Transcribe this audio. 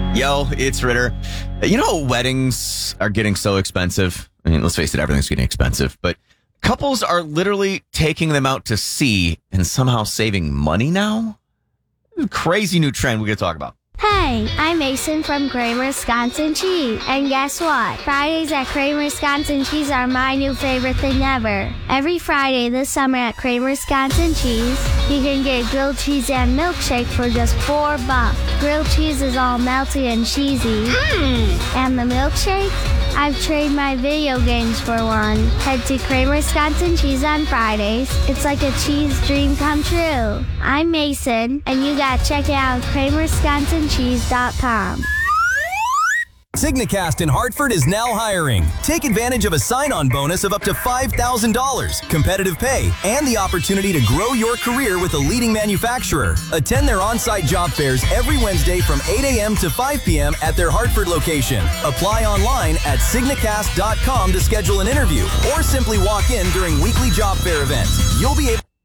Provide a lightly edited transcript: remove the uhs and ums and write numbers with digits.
Yo, it's Ritter. You know, weddings are getting so expensive. I mean, let's face it, everything's getting expensive. But couples are literally taking them out to sea and somehow saving money now. Crazy new trend we're going to talk about. Hey, I'm Mason from Kramer Wisconsin Cheese. And guess what? Fridays at Kramer Wisconsin Cheese are my new favorite thing ever. Every Friday this summer at Kramer Wisconsin Cheese, you can get grilled cheese and milkshake for just $4. Grilled cheese is all melty and cheesy. And the milkshake? I've traded my video games for one. Head to Kramer Wisconsin Cheese on Fridays. It's like a cheese dream come true. I'm Mason, and you gotta check it out at KramerWisconsinCheese.com. Signacast in Hartford is now hiring. Take advantage of a sign-on bonus of up to $5,000, competitive pay, and the opportunity to grow your career with a leading manufacturer. Attend their on-site job fairs every Wednesday from 8 a.m. to 5 p.m. at their Hartford location. Apply online at Signacast.com to schedule an interview, or simply walk in during weekly job fair events. You'll be able